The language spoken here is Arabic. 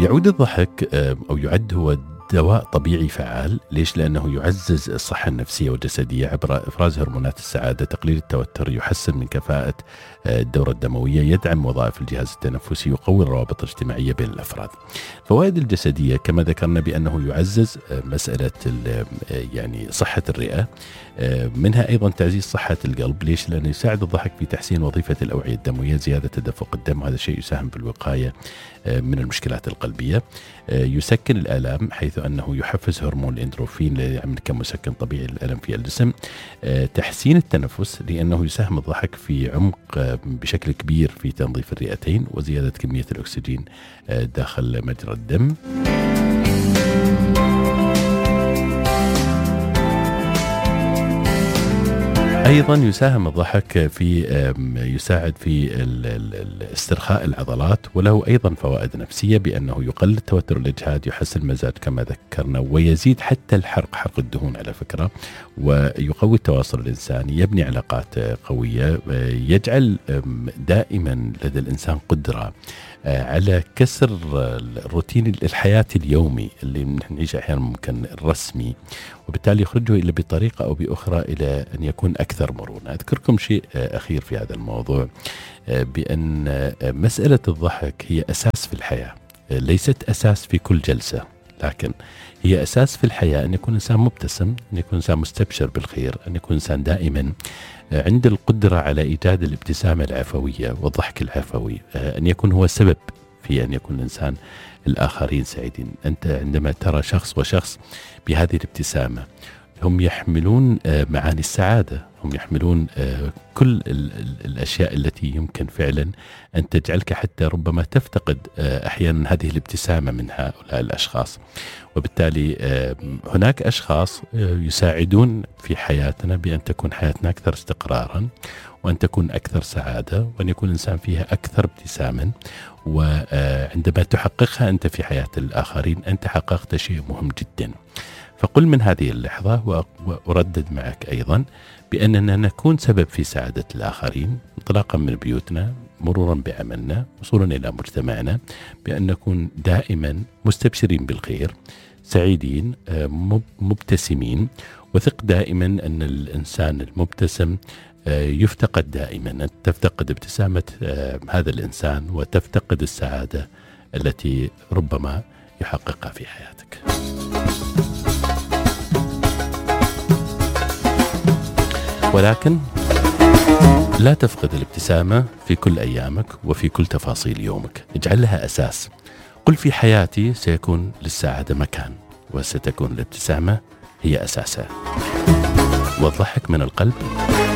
يعود الضحك أو يعد هو دواء طبيعي فعال. ليش؟ لأنه يعزز الصحة النفسية والجسدية عبر إفراز هرمونات السعادة، تقليل التوتر، يحسن من كفاءة الدورة الدموية، يدعم وظائف الجهاز التنفسي، يقوي الروابط الاجتماعية بين الأفراد. الفوائد الجسدية كما ذكرنا بأنه يعزز مسألة يعني صحة الرئة، منها أيضا تعزيز صحة القلب. ليش؟ لأنه يساعد الضحك في تحسين وظيفة الأوعية الدموية، زيادة تدفق الدم، وهذا الشيء يساهم بالوقاية من المشكلات القلبية. يسكن الآلام حيث أنه يحفز هرمون الإندروفين ليعمل كمسكن طبيعي للألم في الجسم. تحسين التنفس لأنه يساهم الضحك في عمق بشكل كبير في تنظيف الرئتين وزيادة كمية الأكسجين داخل مجرى الدم. أيضا يساهم الضحك في يساعد في استرخاء العضلات، وله أيضا فوائد نفسية بأنه يقلل التوتر والإجهاد، يحسن المزاج كما ذكرنا، ويزيد حتى حرق الدهون على فكرة، ويقوي التواصل الإنساني، يبني علاقات قوية، يجعل دائما لدى الإنسان قدرة على كسر الروتين الحياة اليومي اللي نعيشه أحيانا ممكن الرسمي، وبالتالي يخرجه إلى بطريقة أو بأخرى إلى أن يكون أكثر مرونة. أذكركم شيء أخير في هذا الموضوع، بأن مسألة الضحك هي أساس في الحياة، ليست أساس في كل جلسة، لكن هي أساس في الحياة. أن يكون إنسان مبتسم، أن يكون إنسان مستبشر بالخير، أن يكون إنسان دائما عند القدرة على إيجاد الابتسامة العفوية والضحك العفوي، أن يكون هو سبب في أن يكون الإنسان الآخرين سعيدين. أنت عندما ترى شخص وشخص بهذه الابتسامة، هم يحملون معاني السعادة، هم يحملون كل الأشياء التي يمكن فعلا أن تجعلك حتى ربما تفتقد أحيانا هذه الابتسامة من هؤلاء الأشخاص. وبالتالي هناك أشخاص يساعدون في حياتنا بأن تكون حياتنا أكثر استقرارا، وأن تكون أكثر سعادة، وأن يكون الإنسان فيها أكثر ابتساما. وعندما تحققها أنت في حياة الآخرين أنت حققت شيء مهم جدا. فقل من هذه اللحظة وأردد معك أيضا بأننا نكون سبب في سعادة الآخرين، انطلاقا من بيوتنا، مرورا بعملنا، وصولا إلى مجتمعنا، بأن نكون دائما مستبشرين بالخير، سعيدين، مبتسمين. وثق دائما أن الإنسان المبتسم يفتقد دائما، تفتقد ابتسامة هذا الإنسان وتفتقد السعادة التي ربما يحققها في حياتك. ولكن لا تفقد الابتسامة في كل أيامك وفي كل تفاصيل يومك، اجعل لها أساس. قل في حياتي سيكون للسعادة مكان، وستكون الابتسامة هي أساسها. والضحك من القلب